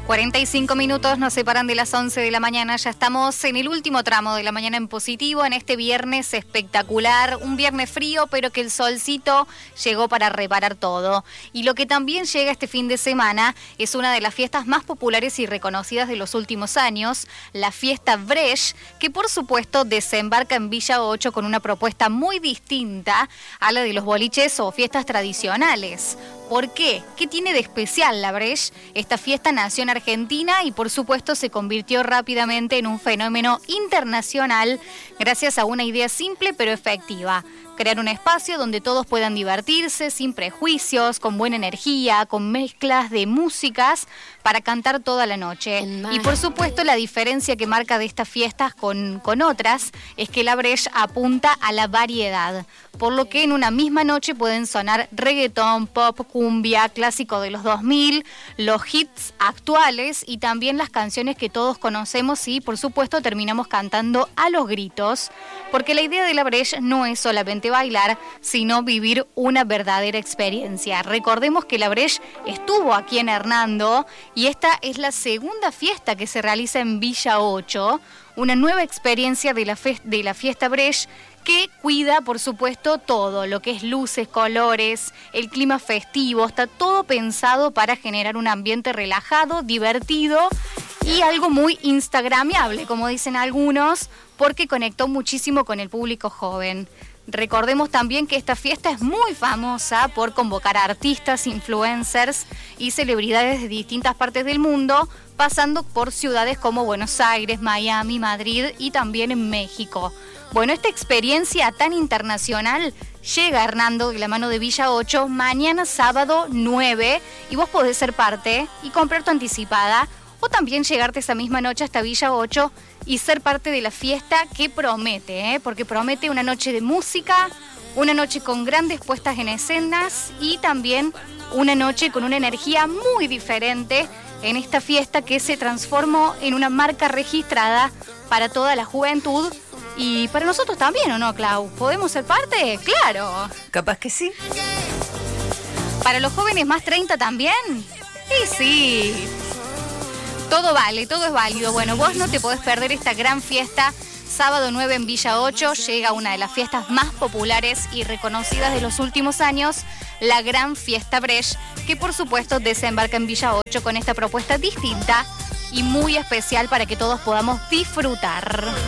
45 minutos nos separan de las 11 de la mañana. Ya estamos en el último tramo de la mañana en positivo, en este viernes espectacular. Un viernes frío, pero que el solcito llegó para reparar todo. Y lo que también llega este fin de semana es una de las fiestas más populares y reconocidas de los últimos años, la fiesta Brecht, que por supuesto desembarca en Villa 8 con una propuesta muy distinta a la de los boliches o fiestas tradicionales. ¿Por qué? ¿Qué tiene de especial la Brecht? Esta fiesta nació en Argentina y por supuesto se convirtió rápidamente en un fenómeno internacional gracias a una idea simple pero efectiva. Crear un espacio donde todos puedan divertirse, sin prejuicios, con buena energía, con mezclas de músicas para cantar toda la noche. Y por supuesto la diferencia que marca de estas fiestas con otras es que la Brecht apunta a la variedad, por lo que en una misma noche pueden sonar reggaetón, pop, cumbia, clásico de los 2000, los hits actuales y también las canciones que todos conocemos y por supuesto terminamos cantando a los gritos, porque la idea de la Brecht no es solamente bailar, sino vivir una verdadera experiencia. Recordemos que la Brecht estuvo aquí en Hernando y esta es la segunda fiesta que se realiza en Villa 8, una nueva experiencia de la fiesta Brecht que cuida, por supuesto, todo, lo que es luces, colores, el clima festivo, está todo pensado para generar un ambiente relajado, divertido y algo muy instagramiable, como dicen algunos, porque conectó muchísimo con el público joven. Recordemos también que esta fiesta es muy famosa por convocar a artistas, influencers y celebridades de distintas partes del mundo, pasando por ciudades como Buenos Aires, Miami, Madrid y también en México. Bueno, esta experiencia tan internacional llega, Hernando, de la mano de Villa 8, mañana sábado 9, y vos podés ser parte y comprar tu anticipada, o también llegarte esa misma noche hasta Villa 8 y ser parte de la fiesta que promete, porque promete una noche de música, una noche con grandes puestas en escenas y también una noche con una energía muy diferente en esta fiesta que se transformó en una marca registrada para toda la juventud y para nosotros también, ¿o no, Clau? ¿Podemos ser parte? ¡Claro! Capaz que sí. ¿Para los jóvenes más 30 también? Sí. Todo vale, todo es válido. Bueno, vos no te podés perder esta gran fiesta. Sábado 9 en Villa 8 llega una de las fiestas más populares y reconocidas de los últimos años, la Gran Fiesta Brecht, que por supuesto desembarca en Villa 8 con esta propuesta distinta y muy especial para que todos podamos disfrutar.